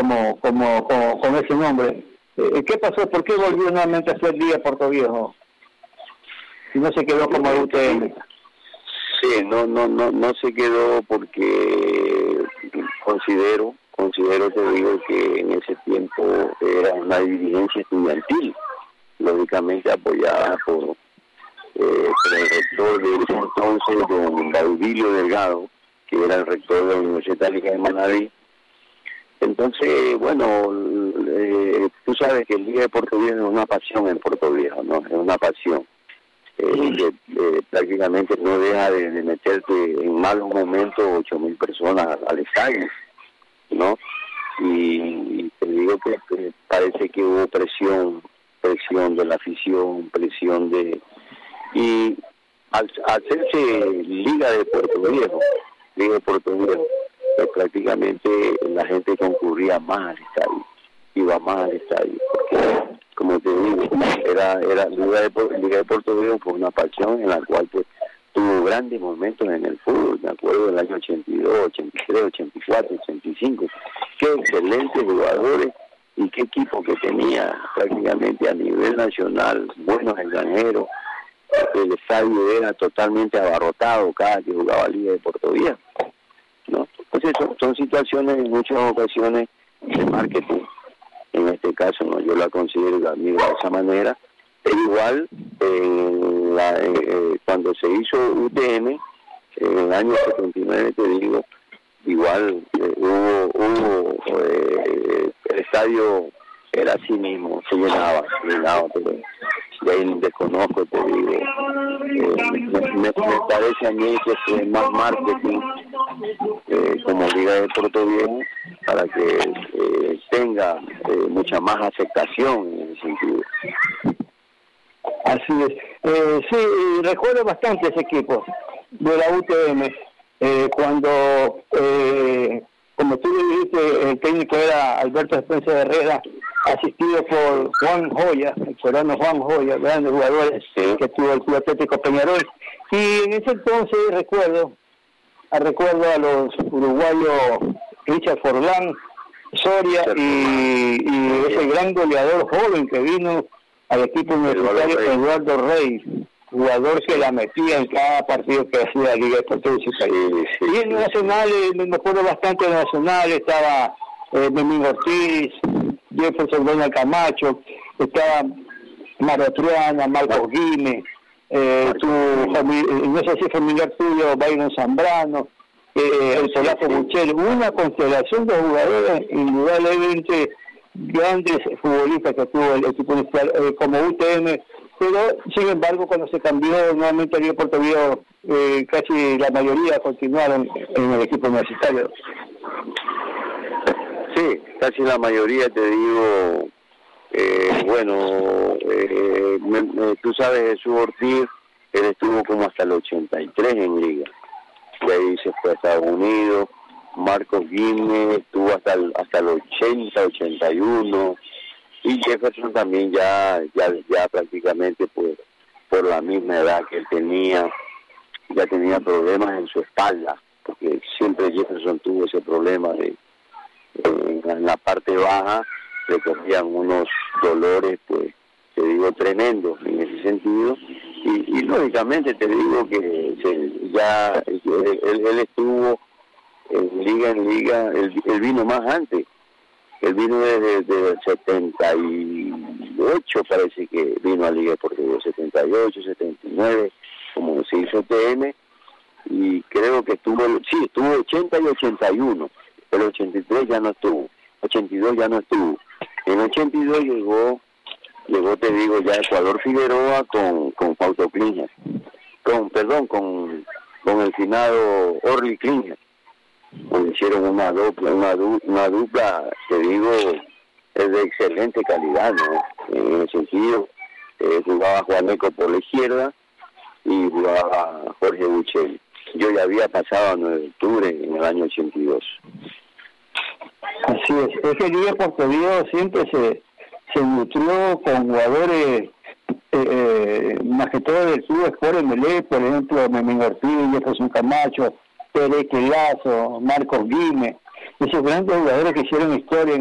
con ese nombre. ¿Qué pasó? ¿Por qué volvió nuevamente a ser Liga de Puerto Viejo? Si no se quedó como el UTM. Sí, no se quedó porque considero, te digo, que en ese tiempo era una dirigencia estudiantil, lógicamente apoyada por el rector de ese entonces, don Baudilio Delgado, que era el rector de la Universidad Católica de Manaví. Entonces, bueno, tú sabes que el Liga de Puerto Viejo es una pasión en Puerto Viejo, ¿no? Es una pasión. Que prácticamente no deja de meterte en malos momentos 8.000 personas al estadio, ¿no? Y te digo que parece que hubo presión de la afición, presión de... Y al hacerse Liga de Puerto Viejo, pues prácticamente la gente concurría más al estadio, iba más al estadio, porque, como te digo, era Liga de Puerto Viejo fue una pasión en la cual pues tuvo grandes momentos en el fútbol. Me acuerdo del año 82, 83, 84, 85, qué excelentes jugadores y qué equipo que tenía prácticamente a nivel nacional, buenos extranjeros. El estadio era totalmente abarrotado cada que jugaba Liga de Puerto Viejo, ¿no? Entonces son situaciones en muchas ocasiones de marketing. En este caso, no, yo la considero la miro de esa manera. Pero igual, cuando se hizo UTM, en el año 79, te digo, igual el estadio era así mismo, se llenaba, pero de ahí desconozco, te digo. Me parece a mí que fue más marketing como Liga de Puerto Viejo para que tenga mucha más aceptación en ese sentido. Así es. Sí, recuerdo bastante ese equipo de la UTM, cuando, como tú le dijiste, el técnico era Alberto Spencer Herrera, asistido por Juan Joya, el peruano Juan Joya, grandes jugadores que tuvo el Club Atlético Peñarol. Y en ese entonces recuerdo a los uruguayos Richard Forlán, Soria y ese gran goleador joven que vino al equipo universitario, Eduardo Rey, jugador que la metía en cada partido que hacía la Liga de Puerto Viejo. Y en Nacional, me acuerdo bastante de Nacional, estaba Domingo Ortiz, Jefferson Donald Camacho, estaba Mario Triana, Marcos Guime, no sé si familiar tuyo, Byron Zambrano, el Solapo Buchel, una constelación de jugadores indudablemente grandes futbolistas que tuvo el equipo inicial como UTM, pero sin embargo cuando se cambió nuevamente el Liga de Puerto Viejo, casi la mayoría continuaron en el equipo universitario. Sí, casi la mayoría, te digo. Tú sabes, Jesús Ortiz, él estuvo como hasta el 83 en Liga, de ahí se fue a Estados Unidos. Marcos Guime estuvo hasta el 80, 81, y Jefferson también ya prácticamente por la misma edad que él tenía, ya tenía problemas en su espalda, porque siempre Jefferson tuvo ese problema en la parte baja, le cogían unos dolores, pues, te digo, tremendos en ese sentido, y lógicamente te digo que él estuvo en liga, él vino más antes, él vino desde el 78, parece que vino a Liga de Puerto Viejo, 78, 79, como se hizo TM, y creo que estuvo 80 y 81, el 83 ya no estuvo, 82 ya no estuvo, en 82 llegó, te digo, ya Ecuador Figueroa con Fausto Klinger, con el finado Orly Klinger. Hicieron una dupla, te digo, es de excelente calidad, ¿no? En el sentido, jugaba Juaneco por la izquierda y jugaba Jorge Buchel. Yo ya había pasado a 9 de octubre en el año 82. Así es que el Liga de Puerto Viejo siempre se nutrió con jugadores, más que todo del Club Sport MLE, por ejemplo, Memín Ortiz, Jefferson Camacho, Pérez Lazo, Marcos Guime, esos grandes jugadores que hicieron historia